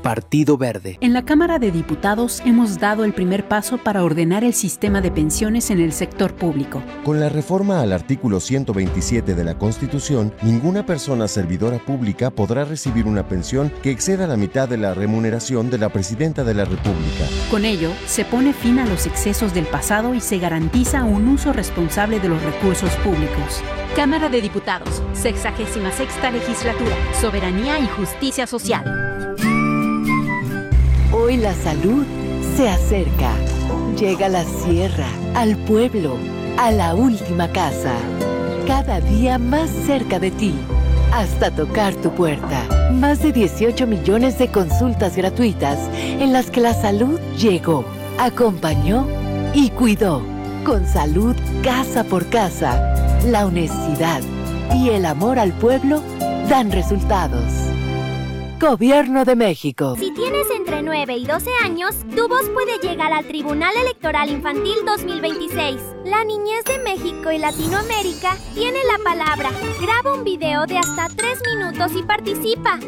Partido Verde. En la Cámara de Diputados hemos dado el primer paso para ordenar el sistema de pensiones en el sector público. Con la reforma al artículo 127 de la Constitución, ninguna persona servidora pública podrá recibir una pensión que exceda la mitad de la remuneración de la Presidenta de la República. Con ello, se pone fin a los excesos del pasado y se garantiza un uso responsable de los recursos públicos. Cámara de Diputados, 66ª Legislatura, Soberanía y Justicia Social. Hoy la salud se acerca. Llega a la sierra, al pueblo, a la última casa. Cada día más cerca de ti, hasta tocar tu puerta. Más de 18 millones de consultas gratuitas en las que la salud llegó, acompañó y cuidó. Con salud casa por casa, la honestidad y el amor al pueblo dan resultados. Gobierno de México. Si tienes entre 9 y 12 años, tu voz puede llegar al Tribunal Electoral Infantil 2026. La niñez de México y Latinoamérica tiene la palabra. Graba un video de hasta 3 minutos y participa.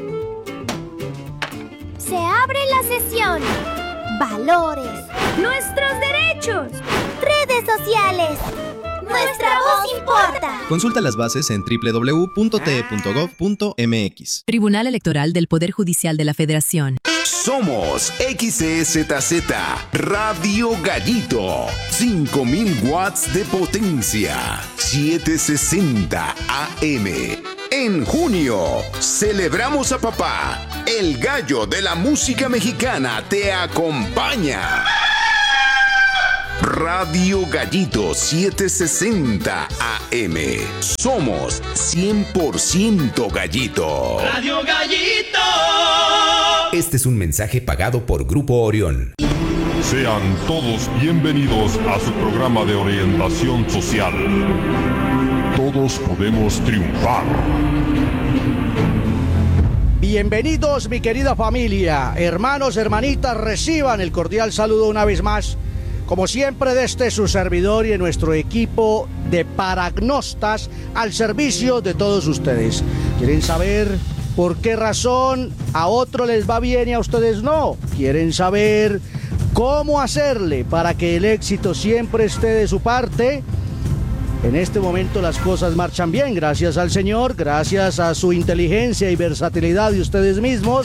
Se abre la sesión. Valores. Nuestros derechos. Redes sociales. Nuestra voz importa. Consulta las bases en www.te.gov.mx. Tribunal Electoral del Poder Judicial de la Federación. Somos XEZZ Radio Gallito. 5000 watts de potencia. 760 AM. En junio, celebramos a papá. El gallo de la música mexicana te acompaña. Radio Gallito 760 AM. Somos 100% Gallito. Radio Gallito. Este es un mensaje pagado por Grupo Orión. Sean todos bienvenidos a su programa de orientación social. Todos podemos triunfar. Bienvenidos, mi querida familia, hermanos, hermanitas, reciban el cordial saludo una vez más. Como siempre, desde su servidor y nuestro equipo de paragnostas al servicio de todos ustedes. ¿Quieren saber por qué razón a otros les va bien y a ustedes no? ¿Quieren saber cómo hacerle para que el éxito siempre esté de su parte? En este momento las cosas marchan bien, gracias al Señor, gracias a su inteligencia y versatilidad de ustedes mismos.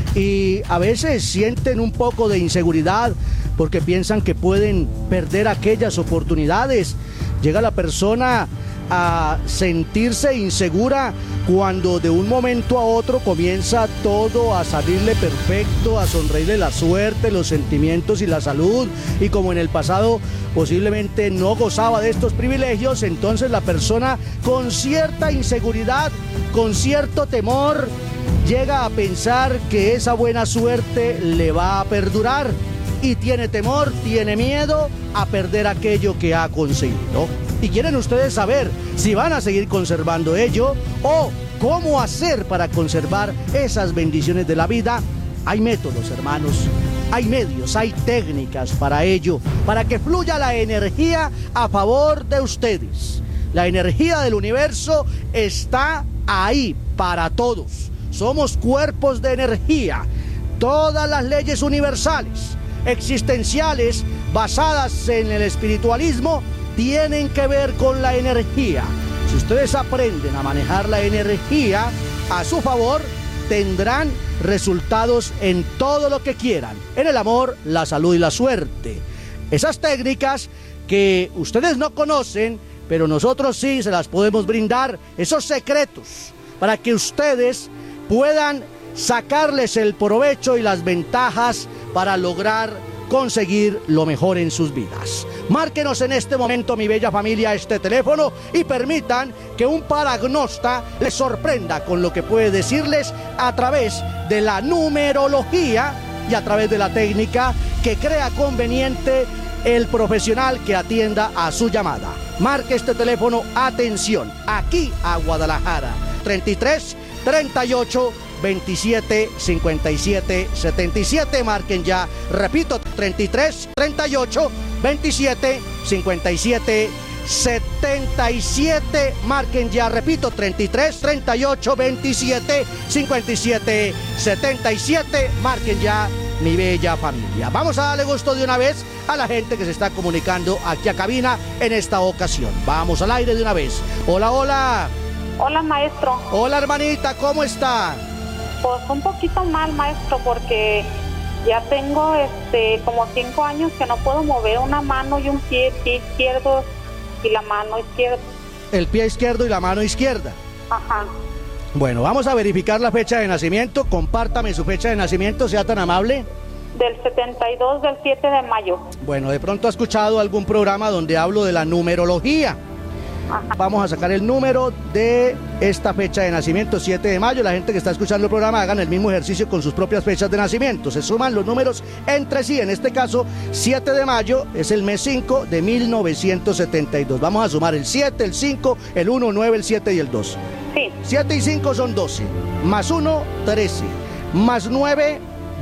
Y a veces sienten un poco de inseguridad porque piensan que pueden perder aquellas oportunidades. Llega la persona a sentirse insegura cuando de un momento a otro comienza todo a salirle perfecto, a sonreírle la suerte, los sentimientos y la salud. Y como en el pasado posiblemente no gozaba de estos privilegios, entonces la persona con cierta inseguridad, con cierto temor, llega a pensar que esa buena suerte le va a perdurar y tiene temor, tiene miedo a perder aquello que ha conseguido. Y quieren ustedes saber si van a seguir conservando ello o cómo hacer para conservar esas bendiciones de la vida. Hay métodos, hermanos, hay medios, hay técnicas para ello, para que fluya la energía a favor de ustedes. La energía del universo está ahí para todos. Somos cuerpos de energía. Todas las leyes universales, existenciales, basadas en el espiritualismo, tienen que ver con la energía. Si ustedes aprenden a manejar la energía a su favor, tendrán resultados en todo lo que quieran, en el amor, la salud y la suerte. Esas técnicas que ustedes no conocen, pero nosotros sí se las podemos brindar, esos secretos, para que ustedes puedan sacarles el provecho y las ventajas para lograr conseguir lo mejor en sus vidas. Márquenos en este momento, mi bella familia, este teléfono y permitan que un paragnosta les sorprenda con lo que puede decirles a través de la numerología y a través de la técnica que crea conveniente el profesional que atienda a su llamada. Marque este teléfono, atención, aquí a Guadalajara, 33 38 27 57 77. Marquen ya, repito, 33 38 27 57 77. Marquen ya, repito, 33 38 27 57 77. Marquen ya, mi bella familia. Vamos a darle gusto de una vez a la gente que se está comunicando aquí a cabina en esta ocasión. Vamos al aire de una vez. Hola, hola. Hola, maestro. Hola, hermanita, ¿cómo está? Pues un poquito mal, maestro, porque ya tengo como 5 años que no puedo mover una mano y un pie izquierdo y la mano izquierda. El pie izquierdo y la mano izquierda. Ajá. Bueno, vamos a verificar la fecha de nacimiento. Compártame su fecha de nacimiento, sea tan amable. Del 72 del 7 de mayo. Bueno, de pronto ha escuchado algún programa donde hablo de la numerología. Ajá. Vamos a sacar el número de esta fecha de nacimiento, 7 de mayo. La gente que está escuchando el programa hagan el mismo ejercicio con sus propias fechas de nacimiento. Se suman los números entre sí. En este caso, 7 de mayo es el mes 5 de 1972. Vamos a sumar el 7, el 5, el 1, 9, el 7 y el 2. Sí. 7 y 5 son 12. Más 1, 13. Más 9,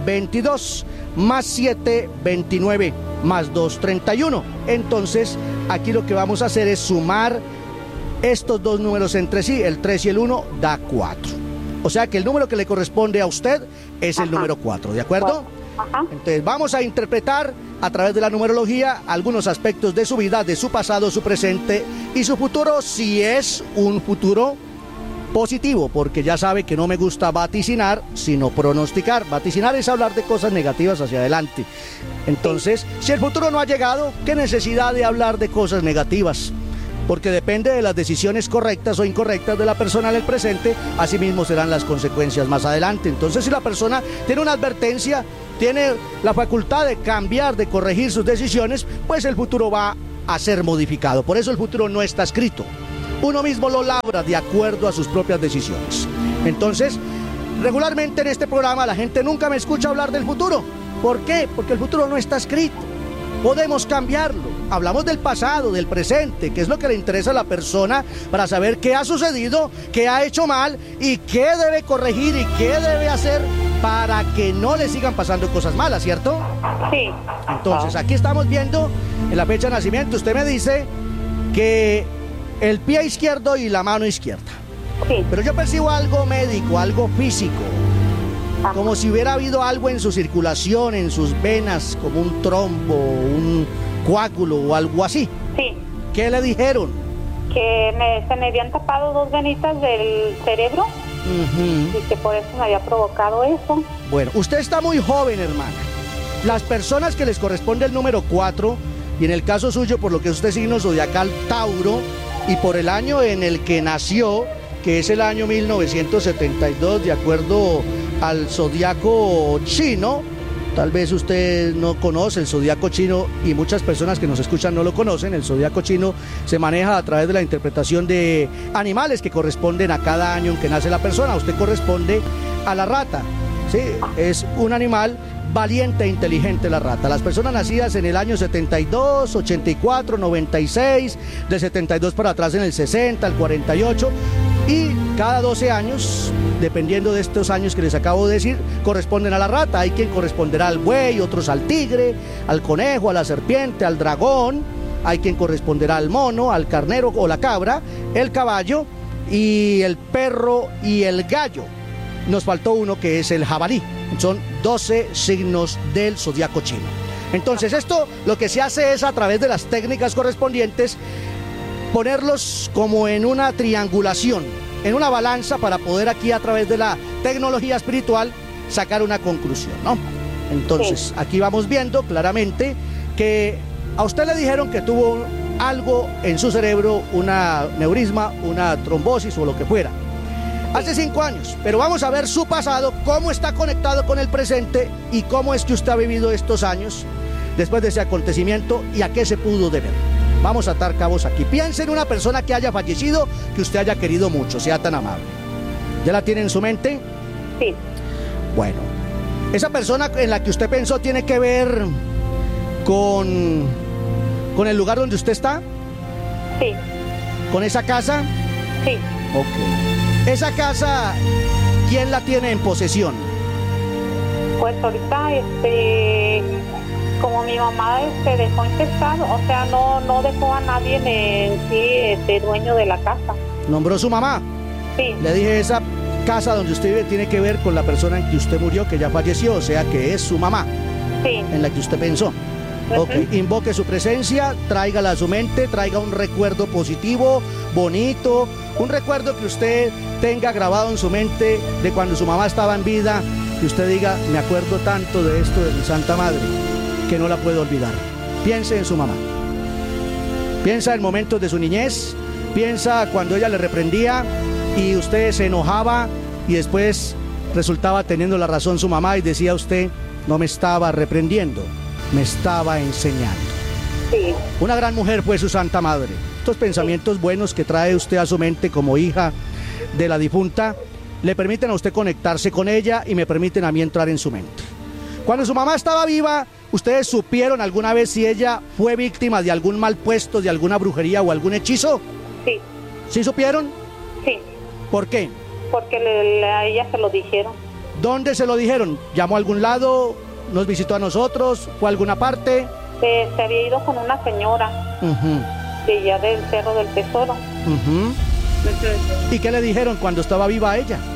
22. Más 7, 29. Más 2, 31. Entonces, aquí lo que vamos a hacer es sumar estos dos números entre sí, el 3 y el 1 da 4. O sea que el número que le corresponde a usted es el número 4, ¿de acuerdo? Ajá. Entonces vamos a interpretar a través de la numerología algunos aspectos de su vida, de su pasado, su presente y su futuro, si es un futuro positivo, porque ya sabe que no me gusta vaticinar, sino pronosticar. Vaticinar es hablar de cosas negativas hacia adelante. Entonces, si el futuro no ha llegado, ¿qué necesidad de hablar de cosas negativas? Porque depende de las decisiones correctas o incorrectas de la persona en el presente, así mismo serán las consecuencias más adelante. Entonces, si la persona tiene una advertencia, tiene la facultad de cambiar, de corregir sus decisiones, pues el futuro va a ser modificado. Por eso el futuro no está escrito. Uno mismo lo labra de acuerdo a sus propias decisiones. Entonces, regularmente en este programa la gente nunca me escucha hablar del futuro. ¿Por qué? Porque el futuro no está escrito. Podemos cambiarlo. Hablamos del pasado, del presente, que es lo que le interesa a la persona para saber qué ha sucedido, qué ha hecho mal y qué debe corregir y qué debe hacer para que no le sigan pasando cosas malas, ¿cierto? Sí. Entonces, aquí estamos viendo en la fecha de nacimiento, usted me dice que el pie izquierdo y la mano izquierda. Sí. Pero yo percibo algo médico, algo físico, como si hubiera habido algo en su circulación, en sus venas, como un trombo, un coágulo o algo así. Sí. ¿Qué le dijeron? Que se me habían tapado 2 venitas del cerebro y que por eso me había provocado eso. Bueno, usted está muy joven, hermana. Las personas que les corresponde el número 4, y en el caso suyo, por lo que es usted signo zodiacal Tauro, y por el año en el que nació, que es el año 1972, de acuerdo al zodiaco chino. Tal vez usted no conoce el zodiaco chino y muchas personas que nos escuchan no lo conocen. El zodiaco chino se maneja a través de la interpretación de animales que corresponden a cada año en que nace la persona. Usted corresponde a la rata, ¿sí? Es un animal valiente e inteligente, la rata. Las personas nacidas en el año 72, 84, 96, de 72 para atrás en el 60, el 48 y cada 12 años, dependiendo de estos años que les acabo de decir, corresponden a la rata. Hay quien corresponderá al buey, otros al tigre, al conejo, a la serpiente, al dragón. Hay quien corresponderá al mono, al carnero o la cabra, el caballo y el perro y el gallo. Nos faltó uno que es el jabalí. Son 12 signos del zodiaco chino. Entonces esto lo que se hace es a través de las técnicas correspondientes ponerlos como en una triangulación, en una balanza para poder aquí a través de la tecnología espiritual sacar una conclusión, ¿no? Entonces aquí vamos viendo claramente que a usted le dijeron que tuvo algo en su cerebro, una neurisma, una trombosis o lo que fuera. Hace 5 años, pero vamos a ver su pasado, cómo está conectado con el presente y cómo es que usted ha vivido estos años después de ese acontecimiento y a qué se pudo deber. Vamos a atar cabos aquí. Piense en una persona que haya fallecido, que usted haya querido mucho, sea tan amable. ¿Ya la tiene en su mente? Sí. Bueno, esa persona en la que usted pensó tiene que ver con el lugar donde usted está. Sí. ¿Con esa casa? Sí. Ok. Esa casa, ¿quién la tiene en posesión? Pues ahorita, Como mi mamá dejó intestado, o sea, no dejó a nadie en sí dueño de la casa. ¿Nombró su mamá? Sí. Le dije, esa casa donde usted vive tiene que ver con la persona en que usted murió, que ya falleció, o sea que es su mamá. Sí. En la que usted pensó. Ok, invoque su presencia, tráigala a su mente, traiga un recuerdo positivo, bonito, un recuerdo que usted tenga grabado en su mente de cuando su mamá estaba en vida, que usted diga, me acuerdo tanto de esto de mi Santa Madre, que no la puedo olvidar. Piense en su mamá. Piensa en momentos de su niñez, piensa cuando ella le reprendía y usted se enojaba y después resultaba teniendo la razón su mamá y decía usted, no me estaba reprendiendo, me estaba enseñando. Sí. Una gran mujer fue su Santa Madre. Estos pensamientos buenos que trae usted a su mente como hija de la difunta, le permiten a usted conectarse con ella y me permiten a mí entrar en su mente. Cuando su mamá estaba viva, ¿ustedes supieron alguna vez si ella fue víctima de algún mal puesto, de alguna brujería o algún hechizo? Sí. ¿Sí supieron? Sí. ¿Por qué? Porque a ella se lo dijeron. ¿Dónde se lo dijeron? ¿Llamó a algún lado? ¿Nos visitó a nosotros? ¿Fue a alguna parte? Se había ido con una señora de allá del Cerro del Tesoro. ¿Y qué le dijeron cuando estaba viva a ella?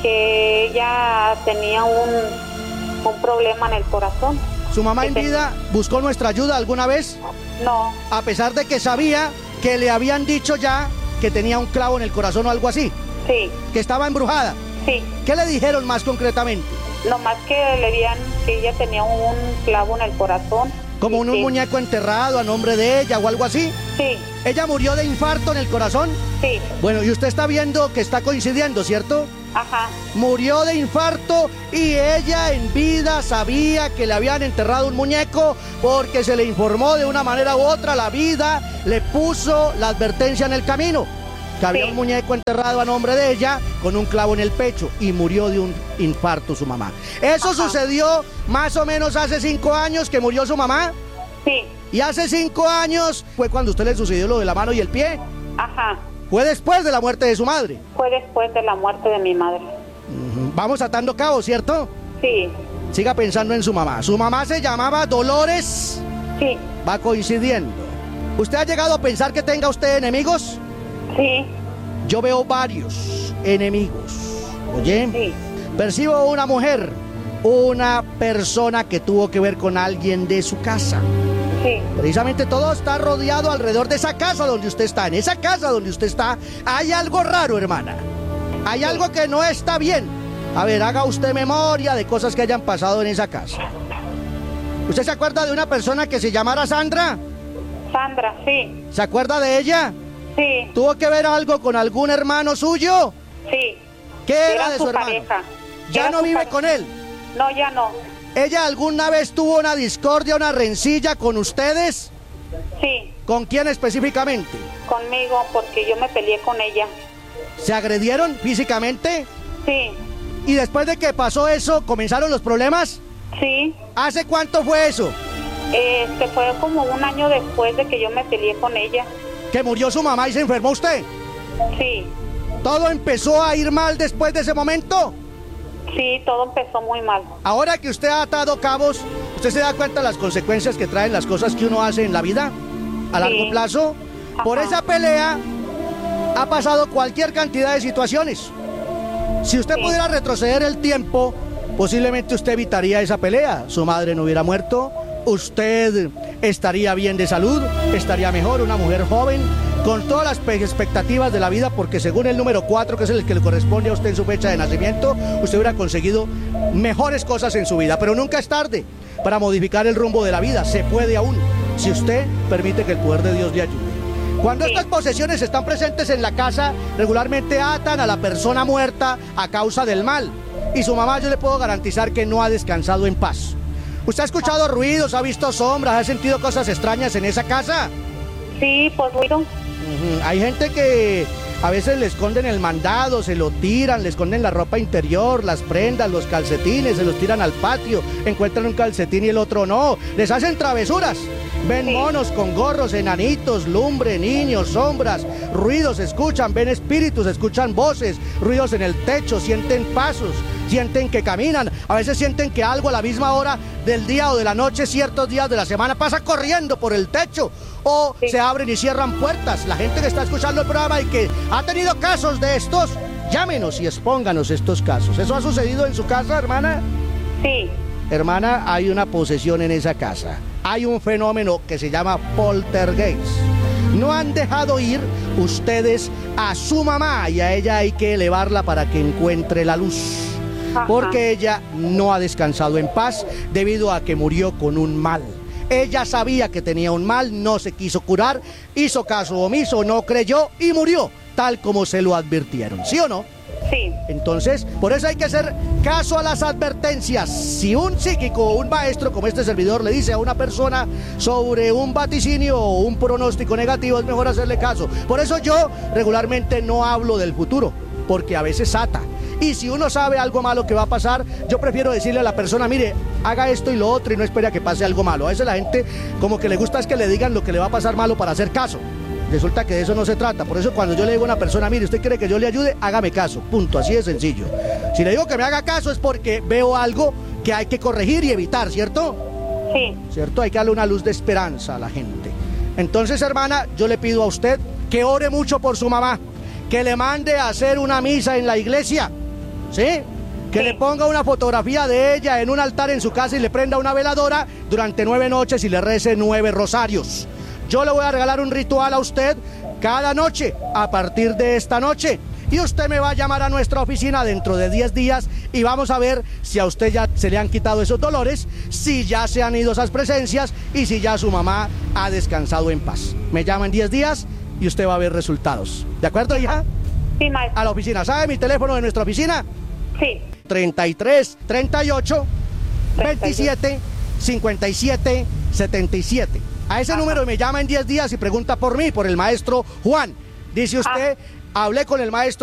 Que ella tenía un problema en el corazón. ¿Su mamá en vida buscó nuestra ayuda alguna vez? No. A pesar de que sabía que le habían dicho ya que tenía un clavo en el corazón o algo así. Sí. Que estaba embrujada. Sí. ¿Qué le dijeron más concretamente? No más que le habían que ella tenía un clavo en el corazón. ¿Como un muñeco enterrado a nombre de ella o algo así? Sí. ¿Ella murió de infarto en el corazón? Sí. Bueno, y usted está viendo que está coincidiendo, ¿cierto? Ajá. Murió de infarto y ella en vida sabía que le habían enterrado un muñeco porque se le informó de una manera u otra, la vida le puso la advertencia en el camino. Que había un muñeco enterrado a nombre de ella con un clavo en el pecho y murió de un infarto su mamá. ¿Eso sucedió más o menos hace 5 años que murió su mamá? Sí. ¿Y hace 5 años fue cuando a usted le sucedió lo de la mano y el pie? Ajá. ¿Fue después de la muerte de su madre? Fue después de la muerte de mi madre. Vamos atando cabos, ¿cierto? Sí. Siga pensando en su mamá. Su mamá se llamaba Dolores. Sí. Va coincidiendo. ¿Usted ha llegado a pensar que tenga usted enemigos? Sí. Yo veo varios enemigos. ¿Oye? Sí. Percibo una mujer, una persona que tuvo que ver con alguien de su casa. Sí. Precisamente todo está rodeado alrededor de esa casa donde usted está. En esa casa donde usted está hay algo raro, hermana. Hay algo que no está bien. A ver, haga usted memoria de cosas que hayan pasado en esa casa. ¿Usted se acuerda de una persona que se llamara Sandra? Sandra, sí. ¿Se acuerda de ella? Sí. ¿Tuvo que ver algo con algún hermano suyo? Sí. ¿Qué era de su hermano? Pareja. ¿Ya no vive con él? No, ya no. ¿Ella alguna vez tuvo una discordia, una rencilla con ustedes? Sí. ¿Con quién específicamente? Conmigo, porque yo me peleé con ella. ¿Se agredieron físicamente? Sí. ¿Y después de que pasó eso, comenzaron los problemas? Sí. ¿Hace cuánto fue eso? Fue como 1 año después de que yo me peleé con ella. ¿Que murió su mamá y se enfermó usted? Sí. ¿Todo empezó a ir mal después de ese momento? Sí, todo empezó muy mal. Ahora que usted ha atado cabos, ¿usted se da cuenta de las consecuencias que traen las cosas que uno hace en la vida a largo plazo? Ajá. Por esa pelea ha pasado cualquier cantidad de situaciones. Si usted pudiera retroceder el tiempo, posiblemente usted evitaría esa pelea. Su madre no hubiera muerto, usted estaría bien de salud, estaría mejor, una mujer joven, con todas las expectativas de la vida, porque según el número 4, que es el que le corresponde a usted en su fecha de nacimiento, usted hubiera conseguido mejores cosas en su vida. Pero nunca es tarde para modificar el rumbo de la vida. Se puede aún, si usted permite que el poder de Dios le ayude. Cuando estas posesiones están presentes en la casa, regularmente atan a la persona muerta a causa del mal. Y su mamá, yo le puedo garantizar que no ha descansado en paz. ¿Usted ha escuchado ruidos, ha visto sombras, ha sentido cosas extrañas en esa casa? Sí, pues ruido. Hay gente que a veces le esconden el mandado, se lo tiran, le esconden la ropa interior, las prendas, los calcetines, se los tiran al patio, encuentran un calcetín y el otro no, les hacen travesuras. Ven monos con gorros, enanitos, lumbre, niños, sombras, ruidos escuchan, ven espíritus, escuchan voces, ruidos en el techo, sienten pasos, sienten que caminan, a veces sienten que algo a la misma hora del día o de la noche, ciertos días de la semana, pasa corriendo por el techo, o se abren y cierran puertas. La gente que está escuchando el programa y que ha tenido casos de estos, llámenos y expónganos estos casos. ¿Eso ha sucedido en su casa, hermana? Sí. Hermana, hay una posesión en esa casa. Hay un fenómeno que se llama poltergeist. No han dejado ir ustedes a su mamá y a ella hay que elevarla para que encuentre la luz. Porque ella no ha descansado en paz debido a que murió con un mal. Ella sabía que tenía un mal, no se quiso curar, hizo caso omiso, no creyó y murió, tal como se lo advirtieron, ¿sí o no? Sí. Entonces, por eso hay que hacer caso a las advertencias. Si un psíquico o un maestro como este servidor le dice a una persona sobre un vaticinio o un pronóstico negativo, es mejor hacerle caso. Por eso yo regularmente no hablo del futuro, porque a veces ata. Y si uno sabe algo malo que va a pasar, yo prefiero decirle a la persona, mire, haga esto y lo otro y no espere a que pase algo malo. A veces la gente como que le gusta es que le digan lo que le va a pasar malo para hacer caso. Resulta que de eso no se trata. Por eso cuando yo le digo a una persona, mire, ¿usted quiere que yo le ayude? Hágame caso, punto, así de sencillo. Si le digo que me haga caso es porque veo algo que hay que corregir y evitar, ¿cierto? Sí. ¿Cierto? Hay que darle una luz de esperanza a la gente. Entonces, hermana, yo le pido a usted que ore mucho por su mamá, que le mande a hacer una misa en la iglesia, ¿sí? Que le ponga una fotografía de ella en un altar en su casa y le prenda una veladora durante 9 noches y le rece 9 rosarios. Yo le voy a regalar un ritual a usted cada noche, a partir de esta noche. Y usted me va a llamar a nuestra oficina dentro de 10 días y vamos a ver si a usted ya se le han quitado esos dolores, si ya se han ido esas presencias y si ya su mamá ha descansado en paz. Me llama en 10 días y usted va a ver resultados. ¿De acuerdo, hija? Sí, maestro. A la oficina. ¿Sabe mi teléfono de nuestra oficina? Sí. 33 38 27 57 77. A ese número me llama en 10 días y pregunta por mí, por el maestro Juan. Dice usted, hablé con el maestro